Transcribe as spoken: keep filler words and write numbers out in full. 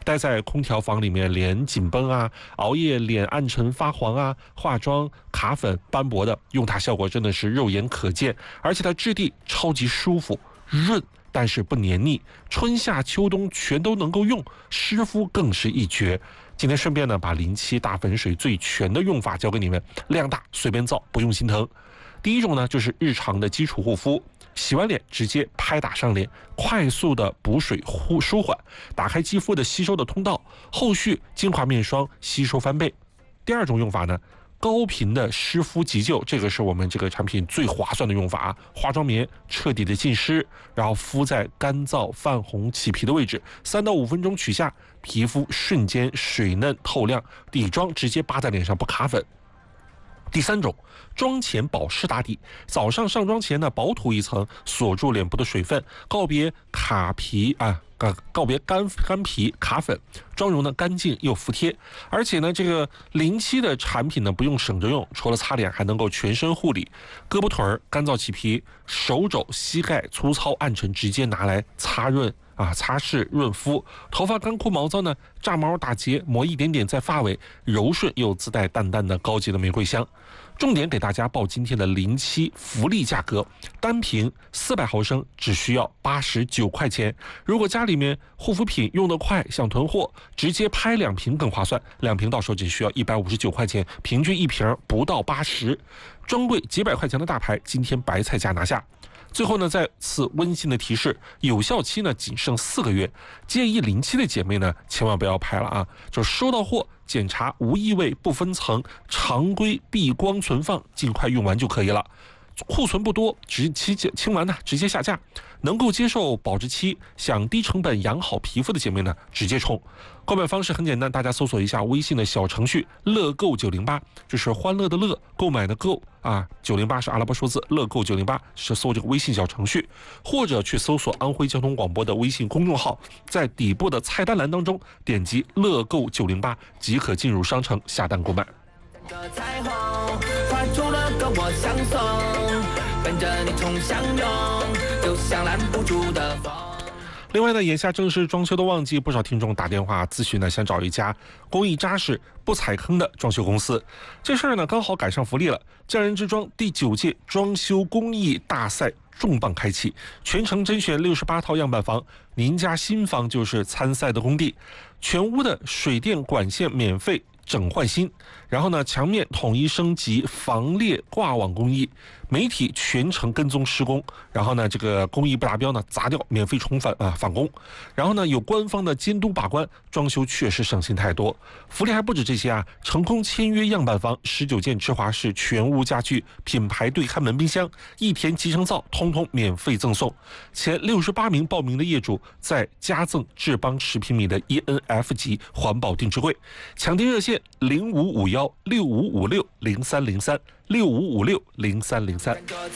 待在空调房里面脸紧绷啊，熬夜脸暗沉发黄啊，化妆卡粉斑驳的，用它效果真的是肉眼可见，而且它质地超级舒服润，但是不黏腻，春夏秋冬全都能够用，湿敷更是一绝。今天顺便呢，把零七大粉水最全的用法教给你们，量大随便造，不用心疼。第一种呢，就是日常的基础护肤，洗完脸直接拍打上脸，快速的补水护舒缓，打开肌肤的吸收的通道，后续精华面霜吸收翻倍。第二种用法呢，高频的湿敷急救，这个是我们这个产品最划算的用法啊！化妆棉彻底的浸湿，然后敷在干燥泛红起皮的位置，三到五分钟取下，皮肤瞬间水嫩透亮，底妆直接扒在脸上不卡粉。第三种，妆前保湿打底，早上上妆前呢，薄涂一层，锁住脸部的水分，告别卡皮啊，告告别干干皮卡粉，妆容呢干净又服帖。而且呢，这个零七的产品呢不用省着用，除了擦脸还能够全身护理，胳膊腿儿干燥起皮，手肘膝盖粗糙暗沉，直接拿来擦润。啊，擦拭润肤，头发干枯毛躁呢，炸毛打结，抹一点点在发尾，柔顺又自带淡淡的高级的玫瑰香。重点给大家报今天的零七福利价格，单瓶四百毫升只需要八十九块钱。如果家里面护肤品用得快，想囤货，直接拍两瓶更划算，两瓶到手只需要一百五十九块钱，平均一瓶不到八十。专柜几百块钱的大牌，今天白菜价拿下。最后呢，再次温馨的提示，有效期呢仅剩四个月，建议零七的姐妹呢千万不要拍了啊！就收到货检查无异味不分层，常规避光存放，尽快用完就可以了。库存不多，直期清完呢直接下架。能够接受保质期，想低成本养好皮肤的姐妹呢，直接冲。购买方式很简单，大家搜索一下微信的小程序乐购九零八，就是欢乐的乐，购买的购啊，九零八是阿拉伯数字，乐购九零八是搜这个微信小程序，或者去搜索安徽交通广播的微信公众号，在底部的菜单栏当中点击乐购九零八即可进入商城下单购买。彩虹画出了个我相送，跟着你冲向永，就像拦不住的风。另外呢，眼下正是装修的旺季，不少听众打电话咨询呢，想找一家工艺扎实、不踩坑的装修公司。这事儿呢，刚好赶上福利了。匠人之装第九届装修工艺大赛重磅开启，全程甄选六十八套样板房，您家新房就是参赛的工地。全屋的水电管线免费整换新，然后呢，墙面统一升级防裂挂网工艺，媒体全程跟踪施工，然后呢，这个工艺不达标呢，砸掉免费重返啊返工，然后呢，有官方的监督把关，装修确实省心太多。福利还不止这些啊，成功签约样板房十九件芝华士全屋家具、品牌对看门冰箱、一田集成灶，通通免费赠送。前六十八名报名的业主再加赠智邦十平米的 E N F 级环保定制柜，抢订热线零五五幺六五五六零三零三六五五六零三零三。